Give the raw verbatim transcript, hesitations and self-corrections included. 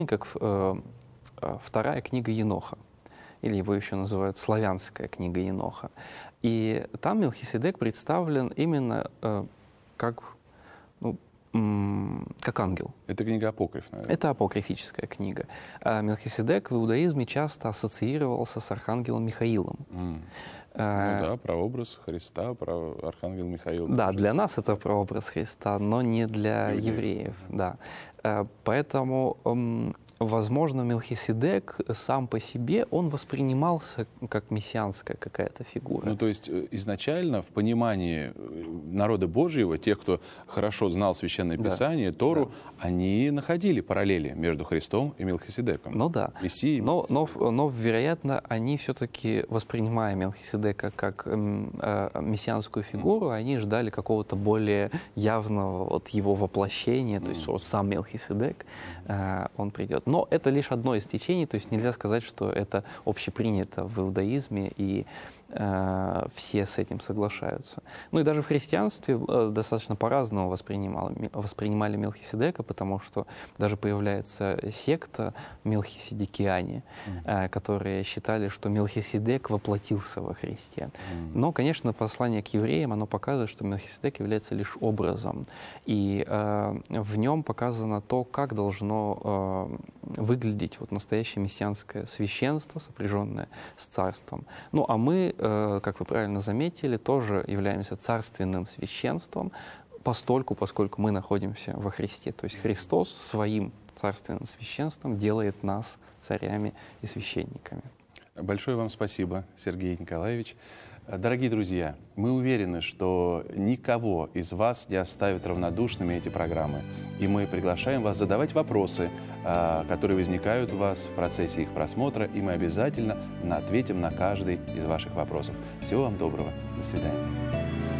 как э, вторая книга Еноха, или его еще называют славянская книга Еноха. И там Мелхиседек представлен именно э, как, ну, м- как ангел. Это книга апокрифная. Это апокрифическая книга. А Мелхиседек в иудаизме часто ассоциировался с архангелом Михаилом. Mm. Э, Ну да, прообраз Христа, про архангел Михаил. Да, тоже. для нас это прообраз Христа, но не для Иудеев. евреев. Да. Э, Поэтому, м, возможно, Мелхиседек сам по себе, он воспринимался как мессианская какая-то фигура. Ну, то есть э, изначально в понимании э, народа Божьего, тех, кто хорошо знал Священное Да. Писание, Тору, Да. Ну они находили параллели между Христом и Мелхиседеком. Ну да. Мессией. Но, но, но, вероятно, они все-таки, воспринимая Мелхиседека как м, э, мессианскую фигуру, mm. они ждали какого-то более явного вот, его воплощения, mm. то есть вот сам Мелхиседек, э, он придет. Но это лишь одно из течений, то есть нельзя сказать, что это общепринято в иудаизме, и э, все с этим соглашаются. Ну и даже в христианстве э, достаточно по-разному воспринимали, воспринимали Мелхиседека, потому что даже появляется секта мелхиседекиане, mm. э, которые считали, что Мелхиседек воплотился во Христе. Mm. Но, конечно, послание к евреям, оно показывает, что Мелхиседек является лишь образом. И э, в нем показано то, как должно э, выглядеть вот настоящее мессианское священство, сопряженное с царством. Ну а мы, э, как вы правильно заметили, тоже являемся царственным священством, постольку, поскольку мы находимся во Христе. То есть Христос своим царственным священством делает нас царями и священниками. Большое вам спасибо, Сергей Николаевич. Дорогие друзья, мы уверены, что никого из вас не оставят равнодушными эти программы. И мы приглашаем вас задавать вопросы, которые возникают у вас в процессе их просмотра, и мы обязательно ответим на каждый из ваших вопросов. Всего вам доброго. До свидания.